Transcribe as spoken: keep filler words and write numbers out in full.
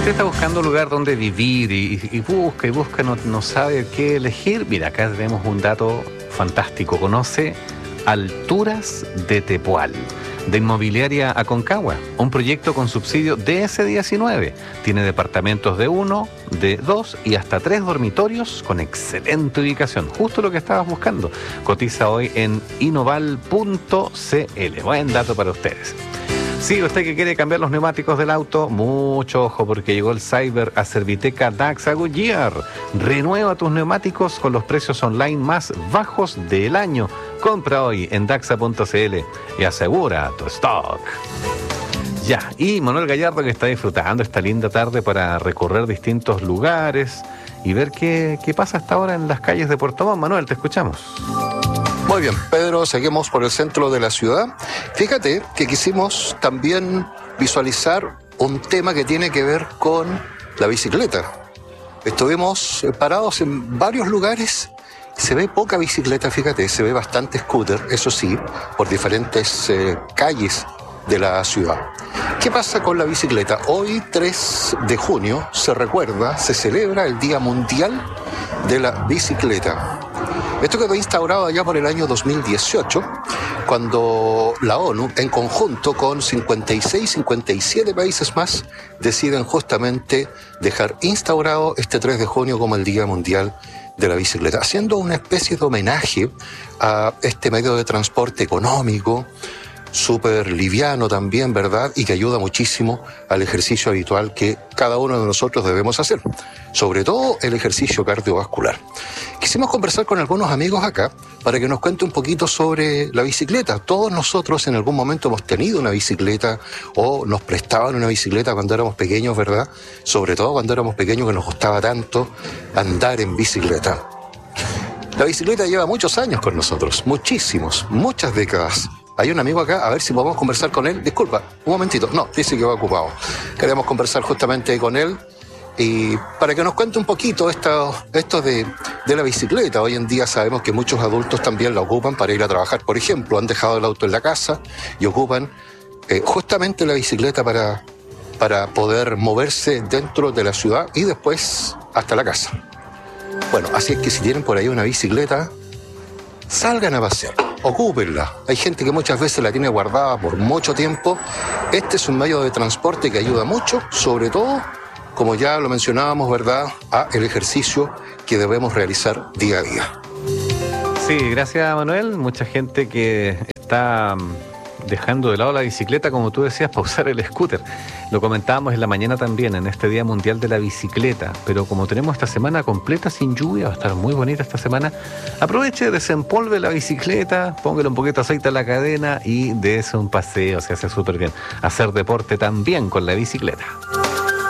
usted está buscando un lugar donde vivir y, y busca y busca, no, no sabe qué elegir, mira, acá tenemos un dato fantástico. Conoce Alturas de Tepual, de Inmobiliaria Aconcagua, un proyecto con subsidio D S diecinueve. Tiene departamentos de uno, de dos y hasta tres dormitorios con excelente ubicación. Justo lo que estabas buscando. Cotiza hoy en inoval punto c l. Buen dato para ustedes. Sí, usted que quiere cambiar los neumáticos del auto, mucho ojo porque llegó el Cyber a Serviteca Daxa Goodyear. Renueva tus neumáticos con los precios online más bajos del año. Compra hoy en daxa punto c l y asegura tu stock. Ya, y Manuel Gallardo que está disfrutando esta linda tarde para recorrer distintos lugares y ver qué, qué pasa hasta ahora en las calles de Puerto Montt. Manuel, te escuchamos. Muy bien, Pedro, seguimos por el centro de la ciudad. Fíjate que quisimos también visualizar un tema que tiene que ver con la bicicleta. Estuvimos parados en varios lugares, se ve poca bicicleta, fíjate, se ve bastante scooter, eso sí, por diferentes eh, calles de la ciudad. ¿Qué pasa con la bicicleta? Hoy, tres de junio, se recuerda, se celebra el Día Mundial de la Bicicleta. Esto quedó instaurado allá por el año dos mil dieciocho, cuando la ONU, en conjunto con cincuenta y seis, cincuenta y siete países más, deciden justamente dejar instaurado este tres de junio como el Día Mundial de la Bicicleta, haciendo una especie de homenaje a este medio de transporte económico, súper liviano también, ¿verdad? Y que ayuda muchísimo al ejercicio habitual que cada uno de nosotros debemos hacer, sobre todo el ejercicio cardiovascular. Quisimos conversar con algunos amigos acá para que nos cuente un poquito sobre la bicicleta. Todos nosotros en algún momento hemos tenido una bicicleta o nos prestaban una bicicleta cuando éramos pequeños, ¿verdad? Sobre todo cuando éramos pequeños que nos gustaba tanto andar en bicicleta. La bicicleta lleva muchos años con nosotros, muchísimos, muchas décadas. Hay un amigo acá, a ver si podemos conversar con él. Disculpa, un momentito. No, dice que va ocupado. Queremos conversar justamente con él y para que nos cuente un poquito esto, esto de, de la bicicleta. Hoy en día sabemos que muchos adultos también la ocupan para ir a trabajar. Por ejemplo, han dejado el auto en la casa y ocupan eh, justamente la bicicleta para, para poder moverse dentro de la ciudad y después hasta la casa. Bueno, así es que si tienen por ahí una bicicleta, salgan a pasear. Ocúpenla. Hay gente que muchas veces la tiene guardada por mucho tiempo. Este es un medio de transporte que ayuda mucho, sobre todo, como ya lo mencionábamos, ¿verdad?, a el ejercicio que debemos realizar día a día. Sí, gracias Manuel. Mucha gente que está dejando de lado la bicicleta, como tú decías, para usar el scooter. Lo comentábamos en la mañana también, en este Día Mundial de la Bicicleta, pero como tenemos esta semana completa sin lluvia, va a estar muy bonita esta semana, aproveche, desempolve la bicicleta, póngale un poquito de aceite a la cadena y dése un paseo, se hace súper bien. Hacer deporte también con la bicicleta.